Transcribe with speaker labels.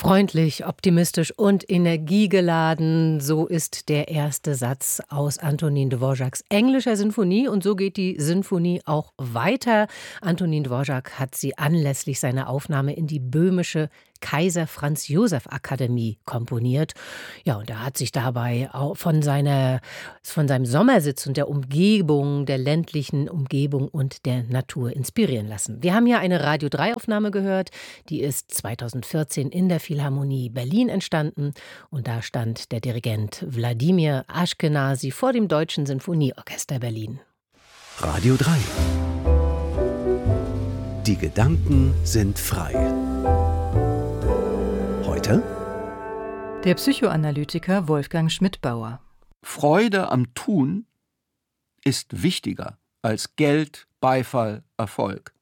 Speaker 1: Freundlich, optimistisch und energiegeladen, so ist der erste Satz aus Antonin Dvořáks englischer Sinfonie und so geht die Sinfonie auch weiter. Antonin Dvořák hat sie anlässlich seiner Aufnahme in die böhmische Kaiser-Franz-Joseph-Akademie komponiert. Ja, und er hat sich dabei auch von seinem Sommersitz und der Umgebung, der ländlichen Umgebung und der Natur inspirieren lassen. Wir haben hier eine Radio-3-Aufnahme gehört, die ist 2014 in der Philharmonie Berlin entstanden und da stand der Dirigent Wladimir Aschkenasy vor dem Deutschen Sinfonieorchester Berlin.
Speaker 2: Radio 3. Die Gedanken sind frei. Heute
Speaker 3: der Psychoanalytiker Wolfgang Schmidbauer.
Speaker 4: Freude am Tun ist wichtiger als Geld, Beifall, Erfolg.